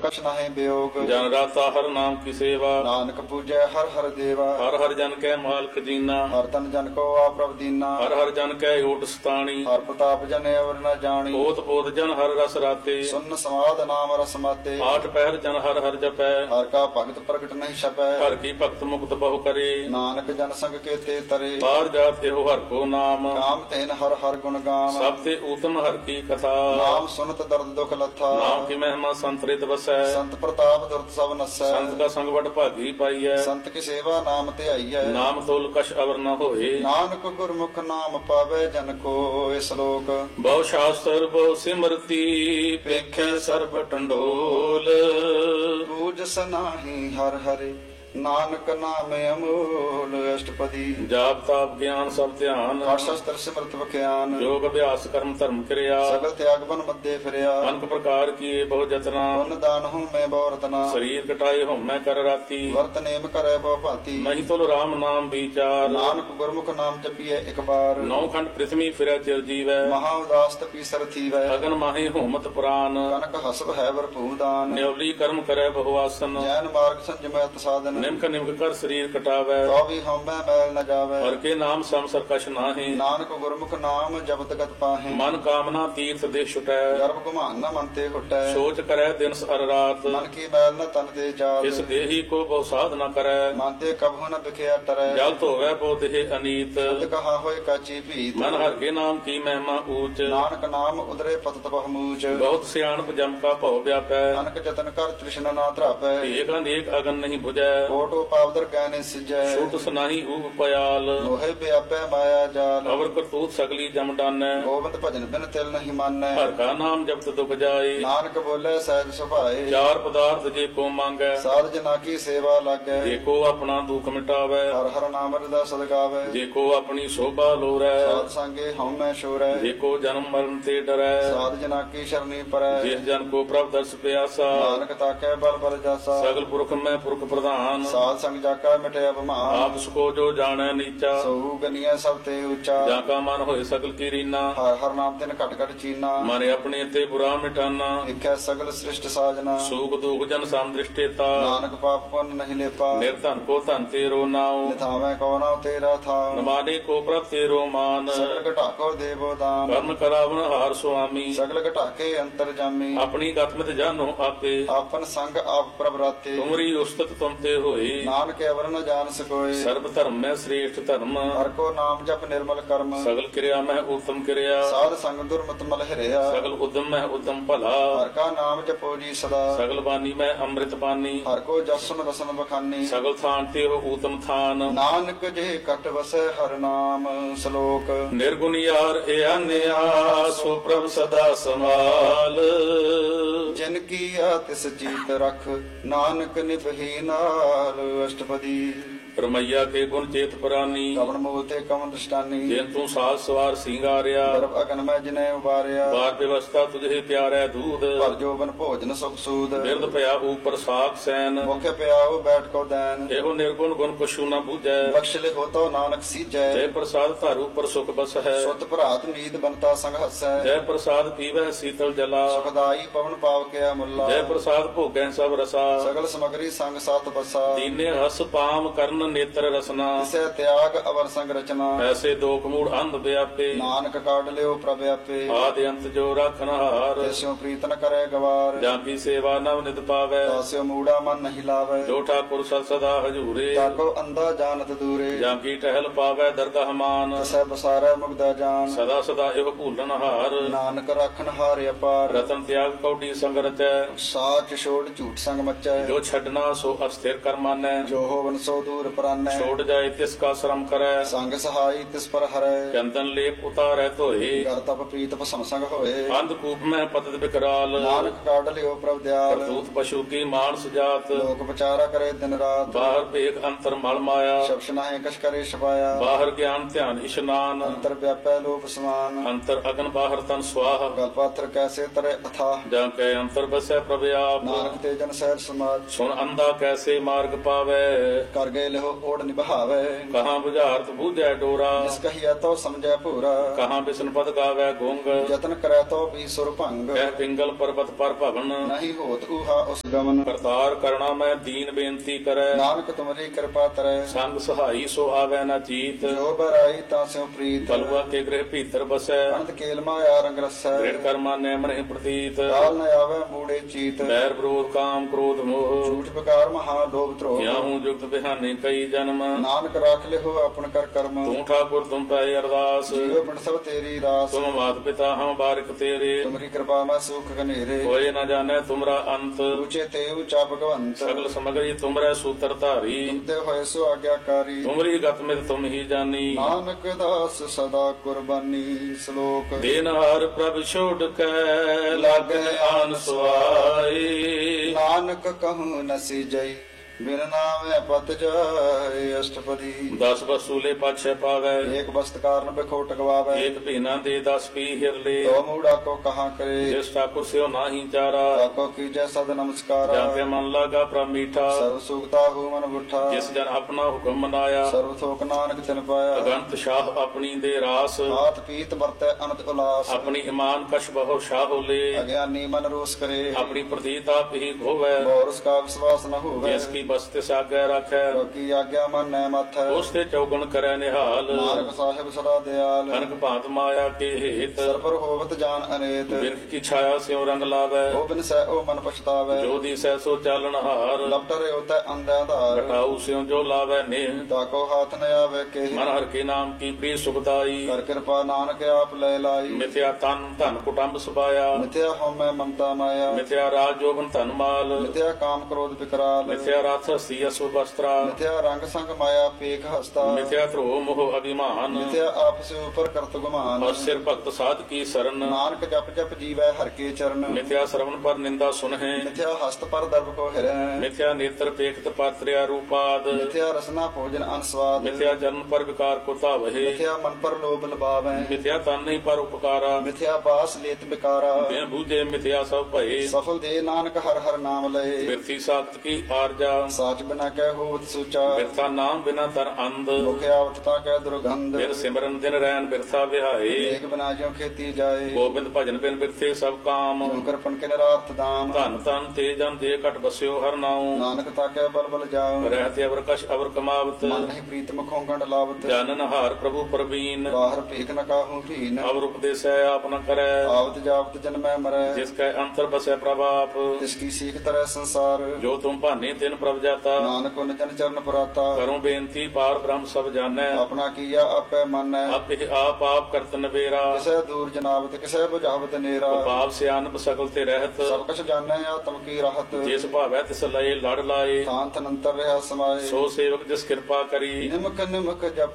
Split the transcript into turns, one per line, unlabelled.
कछ नाहि वियोग।
जन राता हर नाम की सेवा,
नानक पूजै हर हर देवा।
हर हर जन कै मालक जीना,
हर तन जन को आप प्रभ दीना।
हर हर जन कै ओट सताणी,
हर प्रताप जन अवर न जानी।
पोत पोत जन हर रस राते,
सुन समाद नाम रस माते।
आठ पहर जन हर हर जपै,
हर का भगत प्रगट नहीं छपै।
हर की भक्त मुक्त बहु करे,
नानक जन संग के ते तरे।
बार जात एहो हर को नाम,
काम तेन हर हर गुण गाम।
सब ते उत्तम हर की कथा,
नाम सुनत दर्द दुख लथा।
नाम की महिमा संतरित बसै,
संत प्रताप दुर्त सब नसै।
संत का संग बड़ भागी पाईऐ,
संत की सेवा नाम ते आईऐ।
नाम तोल कछ अवर न होए।
नानक गुरमुख नाम पावे जन को श्लोक।
बहु शास्त्र बहु सिमरती, पेखे सर्ब टंडोल।
पूज सनाही हर हरि, नानक नाम अमोल। अष्टपदी
जाप ताप ज्ञान सब ध्यान,
पाठ शास्त्र सिमरत बख्यान।
योग अभ्यास कर्म धर्म क्रिया,
सगल त्याग बन मध्य फिरया।
अनेक प्रकार किए बहु जतना,
पुण्य दान हूँ मैं बहु रतना।
शरीर कटाए हो मैं कर राती,
वर्त नेम करे बहु भांति।
नहीं तुल राम नाम विचार।
नानक गुरमुख नाम जपिए एक बार।
नौ खंड पृथ्वी फिरै चिर जीवै,
महा उदास तपीसर थीवै।
अगन माहे होमत पुराण,
कनक हसब है वर भूदान।
न्योली कर्म करे बहुआसन,
जैन मार्ग संजमयत साधन।
निमक निमक कर शरीर कटावै,
तो भी हम मैल न जावे।
हर के नाम सम सरकश नाहि,
नानक गुरमुख नाम जपत गत पाहे।
मन कामना तीर्थ देश छुटै,
गर्भ गुमान न मन ते हुटै।
सोच करे दिन हर रात,
मन की मैल न तन दे जात।
इस देही को बहु साध न करे,
मन ते कभू न बिखया टरै।
जल धोवै बहु देह अनीत,
शब्द कहा होय काची भीत।
मन हर के नाम की महिमा ऊंच।
नानक नाम उदरे पतत बहुमूच।
बहुत सियाणप जम का भव व्यापै,
अनक जतन कर तृष्णा ना त्रापै।
एक अनेक अगन नहीं बुझै,
कोटो पावदर गहने सिजै।
छूट सुनाही ऊब पयाल,
लोहे व्यापै माया जाल।
अवर करतूत सगली जम डानै,
गोविंद भजन बिन तिल नहीं मानै।
हर का नाम जपत दुख जाए।
नानक बोले सहज सुभाए।
चार पदार्थ जे को मांगै,
साध जना की सेवा लागै।
जे को अपना दुख मिटावै,
हर हर नाम हृदय सद गावै।
जे को अपनी शोभा लोरै,
साध संगे हम मैं शोरै।
जे को जन्म मरण ते डरै,
साध जना की शरणी परै।
जिस जन को प्रभ दर्श प्यासा,
नानक ताकै बल बल जासा।
सगल पुरख में पुरख प्रधान,
साध संग जाका मिटे अभिमान।
आप सुको जो जाने नीचा,
सहु गनिया सब ते ऊंचा।
जाका मन होए सकल की रीना,
हर हर नाम तिन घट घट चीना।
माने अपने ते बुरा मिटाना,
इक्कै सगल सृष्ट साजना।
सुख दुख जन सम दृष्टेता,
नानक पाप पुण्य नहीं लेपा।
निर्धन को धन तेरो नाव,
निथावै को नाव तेरा था।
नमाने को प्रभ तेरो मान,
सगल घटाको देवो दान।
कर्म करावन हार स्वामी,
सगल घटाके अंतर जामी।
अपनी गतमत जानो आपे,
आपन संग आप प्रभ राते।
तुमरी उस्तत तुम ते होए,
नानक अवर न जान सकोए।
सर्व धर्म में श्रेष्ठ धर्म,
हर को नाम जप निर्मल कर्म।
सगल क्रिया में उत्तम क्रिया,
साध संग दुर्मत मल हिरया।
सगल उद्यम में उद्यम भला,
हर का नाम जपो जी सदा।
सगल वाणी में अमृत पानी,
हर को जसन रसन बखानी।
सगल थान ते हो उत्तम थान,
नानक जे कट बसै हर नाम। श्लोक।
निर्गुण यार ए अन्या, सो प्रभ सदा समाल।
जिनकी तिस जीत रख, नानक निभही नाल। अष्टपदी।
रमैया के गुण चेत पुरानी,
कवन मूल ते कवन दृष्टानी।
जिन तू साज सवार सिंगारिया,
गर्भ अगन में जिने उबारिया।
बार व्यवस्था तुझे प्यारे दूध,
भर जोबन भोजन सुख सूद।
बिरद पया ऊपर साख सैन,
मुख्य प्याओ बैठ को दैन।
एहो निर्गुण गुण कुछु न बूझै,
बख्श ले हो तो नानक सीजै।
जय प्रसाद धारू पर सुख बस है,
सुत भरात नींद बनता संग हसै।
जय प्रसाद पीवै शीतल जला,
सुखदाई पवन पाव के अमुल्ला।
जय प्रसाद भोगै सब रसा,
सगल सामग्री संग सात बसा।
दीने हस पाम कर्ण नेत्र रसना,
तिसे त्याग अवर संग रचना।
ऐसे दोख मूढ़ अंध व्यापे,
नानक काट लियो प्रभ आपे।
आदि अंत जो राखन हार,
त्यसो प्रीत न करे गवार।
जाकी सेवा नव नित पावै,
तास्यो मूढ़ा मन नहीं लावे।
जो ठाकुर सद सदा हजूरे,
ताको अंधा जानत दूरे।
जाकी टहल पावै दरगाह मान,
तसै बसारै मुग्धा जान।
सदा सदा एहो भूलन हार,
नानक राखन हार अपार।
रतन त्याग कौडी संग रचै,
साच छोड़ झूठ संग मचै।
जो छडना सो अस्थिर कर मानै,
जो होवन सो दूर परानै।
छोड़ जाए तिसका श्रम करै,
संग सहाई तिस पर हरै।
चंदन लेप उतारै धोए,
कर तप प्रीत भसम संग होए।
अंधकूप में पतत विकराल,
नानक काट लियो प्रभ दयाल।
करतूत पशु की मानस जात,
लोक विचारा करे दिन रात।
बाहर भेख अंतर मल माया,
शब्द नाहि कछ करे छपाया।
बाहर ज्ञान ध्यान इशनान,
अंतर व्यापै लोप समान।
अंतर अगन बाहर तन स्वाह,
गलपात्र कैसे तरे अथाह।
जाके अंतर बसै प्रभ आप,
नानक तेजन सहज समाज।
सुन अंधा कैसे मार्ग पावै,
कर गए ਲਿਓ ਓੜ ਨਿਭਾਵੇ
ਕਹਾਂ ਬੁਝਾਰਤ ਬੂਝੈ ਡੋਰਾ
ਜਿਸ ਕਹੀਐ ਤੋ ਸਮਝੈ ਭੂਰਾ
ਕਹਾਂ ਬਿਸ਼ਨ ਪਦ ਗਾਵੈ ਗੁੰਗ
ਯਤਨ ਕਰੈ ਤੋ ਵੀ ਸੁਰ ਭੰਗ
ਕਹਿ ਪਿੰਗਲ ਪਰਬਤ ਪਰ ਭਵਨ
ਨਹੀਂ ਹੋਤ ਊਹਾ ਉਸ ਗਮਨ
ਕਰਤਾਰ ਕਰਣਾ ਮੈਂ ਦੀਨ ਬੇਨਤੀ ਕਰੈ
ਨਾਨਕ ਤੁਮਰੀ ਕਿਰਪਾ ਤਰੈ
ਸੰਗ ਸਹਾਈ ਸੋ ਆਵੈ ਨਾ ਚੀਤ
ਜੋ ਬਰਾਈ ਤਾਂ ਸਿਉ ਪ੍ਰੀਤ
ਕਲਵਾ ਕੇ ਗ੍ਰਹਿ ਭੀਤਰ ਬਸੈ
ਅਨੰਤ ਕੇਲ ਮਾਇਆ ਰੰਗ ਰਸੈ
ਦ੍ਰਿੜ ਕਰਮਾ ਨੈ ਮਨਿ ਪ੍ਰਤੀਤ
ਕਾਲ ਨ ਆਵੈ ਮੂੜੇ ਚੀਤ
ਬੈਰ ਵਿਰੋਧ ਕਾਮ ਕ੍ਰੋਧ ਮੋਹ
ਝੂਠ ਬਕਾਰ ਮਹਾ ਲੋਭ ਧਰੋਹ
ਕਿਆਹੂ ਜੁਗਤ ਬਿਹਾਨੇ ਕਈ ਜਨਮ
ਨਾਨਕ ਰਾਖ ਲਿਓ ਆਪਨ ਕਰ ਕਰਮ
ਤੂੰ ਠਾਕੁਰ ਤੁਮ ਪੈ ਅਰਦਾਸ
ਜੀਵ ਪਿੰਡ ਸਭ ਤੇਰੀ ਰਾਸ
ਤੁਮ ਮਾਤ ਪਿਤਾ ਹਮ ਬਾਰਿਕ ਤੇਰੇ
ਤੁਮਰੀ ਕਿਰਪਾ ਮੈਂ ਸੁਖ ਘਨੇਰੇ
ਹੋਏ ਨ ਜਾਣੈ ਤੁਮਰਾ ਅੰਤ
ਉੱਚੇ ਤੇ ਉੱਚਾ ਭਗਵੰਤ
ਸਗਲ ਸਮਗਰੀ ਤੁਮਰੈ ਸੂਤਰ ਧਾਰੀ
ਤੁਮਤੇ ਹੋਏ ਸੋ ਆਗਿਆਕਾਰੀ
ਤੁਮਰੀ ਗਤ ਮਿਤ ਤੁਮ ਹੀ ਜਾਨੀ
ਨਾਨਕ ਦਾਸ ਸਦਾ ਕੁਰਬਾਨੀ ਸ਼ਲੋਕ
ਦੇਨਹਾਰ ਪ੍ਰਭ ਛੋੜ ਕੇ ਲਾਗੈ ਆਨ ਸੁਆਈ
ਨਾਨਕ ਕਹੂੰ ਨਸੀ ਜਈ ਬਿਨ ਨਾਮੈ ਪਤ ਜਾਏ ਅਸ਼ਟਪਦੀ
10 ਵਸੂਲੇ ਪਾਛੈ ਪਾਵੈ
ਏਕ ਬਸਤ ਕਾਰਨ ਬਿਖੋਟ ਗਵਾਵੇ
ਏਕ ਭੀਨਾ ਦੇ 10 ਪੀ ਹਿਰਲੇ
ਤੋ ਮੂੜਾ ਕੋ ਕਹਾ ਕਰੇ
ਜਿਸ ਠਾਕੁਰ ਸਿਓ ਨਾਹੀ ਚਾਰਾ
ਤਾਕੋ ਕੀਜੈ ਸਦ ਨਮਸਕਾਰਾ
ਜਾਂ ਤੇ ਮਨ ਲਾਗਾ ਪ੍ਰਭ ਮੀਠਾ
ਸਰਬ ਸੁਖਤਾ ਹੂ ਮਨ ਬੁੱਠਾ
ਜਿਸ ਜਨ ਆਪਣਾ ਹੁਕਮ ਮਨਾਇਆ
ਸਰਬ ਥੋਕ ਨਾਨਕ ਤਿਨ ਪਾਇਆ
ਅਗੰਤ ਸ਼ਾਹ ਆਪਣੀ ਦੇ ਰਾਸ
ਆਤ ਪੀਤ ਵਰਤੈ ਅਨੰਤ ਉਲਾਸ
ਆਪਣੀ ਇਮਾਨ ਕਸ਼ ਬਹੁ ਸ਼ਾਹੋਲੇ
ਅਗਿਆਨੀ ਮਨ ਰੋਸ ਕਰੇ
ਆਪਣੀ ਪ੍ਰਤੀਤ ਆਪ ਹੀ ਹੋਵੇ
ਬੋਰਸ ਕਾ ਵਿਸ਼ਵਾਸ ਨ ਹੋਵੇ
ਜਿਸ ਕੀ ਬਸਤ ਸਾਗੈ ਰੱਖੈ
ਕੀ ਆਗਿਆ ਮਨ ਨੈ ਮਥੈ
ਉਸ ਤੇ ਚੌਗਣ ਕਰੈ ਨਿਹਾਲ
ਨਾਨਕ ਸਾਹਿਬ ਸਦਾ ਦਿਆਲ
ਕਨਕ ਭਾਂਤ ਮਾਇਆ ਕੇ ਹੇਤ
ਸਰਪਰ ਹੋਵਤ ਜਾਨ ਅਨੇਤ
ਬਿਰਖ ਕੀ ਛਾਇਆ ਸਿਉ ਰੰਗ ਲਾਵੈ
ਉਹ ਬਿਨ ਸਹਿ ਉਹ ਮਨ ਪਛਤਾਵੇ
ਜੋ ਦੀ ਸਹਿ ਸੋ ਚਾਲਣ ਹਾਰ
ਲਪਟਰੇ ਉਤੈ ਅੰਧਾ ਧਾਰ
ਘਟਾਉ ਸਿਉ ਜੋ ਲਾਵੈ ਨੇਹ
ਤਾਕੋ ਹਾਥ ਨ ਆਵੇ ਕੇ
ਮਨ ਹਰ ਕੇ ਨਾਮ ਕੀ ਪ੍ਰੀ ਸੁਖਦਾਈ
ਕਰ ਕਿਰਪਾ ਨਾਨਕ ਆਪ ਲੈ ਲਾਈ
ਮਿਥਿਆ ਤਨ ਧਨ ਕੁਟੰਬ ਸੁਭਾਇਆ
ਮਿਥਿਆ ਹਉਮੈ ਮਮਤਾ ਮਾਇਆ
ਮਿਥਿਆ ਰਾਜ ਜੋਬਨ ਧਨ ਮਾਲ
ਮਿਥਿਆ ਕਾਮ ਕ੍ਰੋਧ ਵਿਕਰਾਲ
ਮਿਥਿਆ ਰਥ ਹਸਤੀ ਅਸੁ ਵਸਤਰਾ
ਮਿਥਿਆ ਰੰਗ ਸੰਗ ਮਾਇਆ ਪੇਖ ਹਸਤਾ
ਮਿਥਿਆ ਧਰੋ ਮੋਹ ਅਭਿਮਾਨ
ਮਿਥਿਆ ਆਪਸ ਉਪਰ ਕਰਤ ਗੁਮਾਨ
ਔਰ ਸਿਰ ਭਗਤ ਸਾਧ ਕੀ ਸਰਨ
ਨਾਨਕ ਜਪ ਜਪ ਜੀਵੈ ਹਰ ਕੇ ਚਰਨ
ਮਿਥਿਆ ਸਰਵਨ ਪਰ ਨਿੰਦਾ ਸੁਨਹਿ
ਮਿਥਿਆ ਹਸਤ ਪਰ ਦਰਬ ਕੋ ਹਿਰੈ
ਮਿਥਿਆ ਨੇਤਰ ਪੇਖਤ ਪਾਤਰਿਆ ਰੂਪਾਦ
ਮਿਥਿਆ ਰਸਨਾ ਭੋਜਨ ਅਨਸਵਾਦ
ਮਿਥਿਆ ਜਨਮ ਪਰ ਵਿਕਾਰ ਕੋ ਧਾਵਹਿ
ਮਿਥਿਆ ਮਨ ਪਰ ਲੋਭ ਲਬਾਵੈ
ਮਿਥਿਆ ਤਨ ਨਹੀਂ ਪਰ ਉਪਕਾਰਾ
ਮਿਥਿਆ ਬਾਸ ਲੇਤ ਬਿਕਾਰਾ
ਬਿਨ ਬੂਝੇ ਮਿਥਿਆ ਸਭ ਭਏ
ਸਫਲ ਦੇ ਨਾਨਕ ਹਰ ਹਰ ਨਾਮ ਲਏ
ਬਿਰਥੀ ਸਾਖਤ ਕੀ ਆਰਜਾ
ਸਾਚ ਬਿਨਾ ਕਹਿ ਹੋਵਤ ਸੂਚਾ
ਬਿਰਥਾ ਨਾਮ ਬਿਨਾ ਤਰ ਅੰਧ
ਮੁਖ ਆਵਟਤਾ ਕਹਿ ਦੁਰਗੰਧ
ਬਿਰ ਸਿਮਰਨ ਦਿਨ ਰੈਨ ਬਿਰਥਾ ਵਿਹਾਏ
ਏਕ ਬਿਨਾ ਜਿਉ ਖੇਤੀ ਜਾਏ
ਗੋਬਿੰਦ ਭਜਨ ਬਿਨ ਬਿਰਥੇ ਸਭ ਕਾਮ
ਸ਼ੰਕਰ ਪਨ ਕੇ ਨਿਰਾਰਥ ਦਾਮ
ਧਨ ਤਨ ਤੇ ਜਨ ਦੇ ਘਟ ਬਸਿਓ ਹਰ ਨਾਉ
ਨਾਨਕ ਤਾਕੈ ਬਲ ਬਲ ਜਾਉ
ਰਹਿਤੇ ਅਵਰ ਕਛ ਅਵਰ ਕਮਾਵਤ
ਮਨ ਨਹੀਂ ਪ੍ਰੀਤ ਮੁਖੋਂ ਗੰਢ ਲਾਵਤ
ਜਾਨਨ ਹਾਰ ਪ੍ਰਭੂ ਪ੍ਰਵੀਨ
ਬਾਹਰ ਭੀਖ ਨ ਕਾਹੂ ਭੀਨ
ਅਵਰ ਉਪਦੇਸੈ ਆਪ ਨ ਕਰੈ
ਆਵਤ ਜਾਵਤ ਜਨਮੈ ਮਰੈ
ਜਿਸ ਕੈ ਅੰਤਰ ਬਸੈ ਪ੍ਰਭਾਪ
ਤਿਸ ਕੀ ਸੀਖ ਤਰੈ ਸੰਸਾਰ
ਜੋ ਤੁਮ ਭਾਨੇ ਤਿਨ ਪ੍ਰਭ ਜਾਤਾ
ਨਾਨਕ ਉਨ ਜਨ ਚਰਨ ਪਰਾਤਾ
ਕਰੋ ਬੇਨਤੀ ਪਾਰ ਬ੍ਰਹਮ ਸਭ ਜਾਣੈ
ਆਪਣਾ ਕੀਆ ਆਪੈ ਮੰਨੈ
ਆਪੇ ਆਪ ਆਪ ਕਰਤ ਨਵੇਰਾ
ਕਿਸੈ ਦੂਰ ਜਨਾਵਤ ਕਿਸੈ ਬੁਝਾਵਤ ਨੇਰਾ
ਪਾਪ ਸਿਆਨਪ ਸਕਲ ਤੇ ਰਹਿਤ
ਸਭ ਕਛ ਜਾਣੈ ਆਤਮ ਕੀ ਰਾਹਤ
ਜਿਸ ਭਾਵੈ ਤਿਸ ਲਏ ਲੜ ਲਾਏ
ਥਾਨ ਤਨੰਤਰ ਰਹਾ ਸਮਾਏ
ਸੋ ਸੇਵਕ ਜਿਸ ਕਿਰਪਾ ਕਰੀ
ਨਿਮਕ ਨਿਮਕ ਜਪ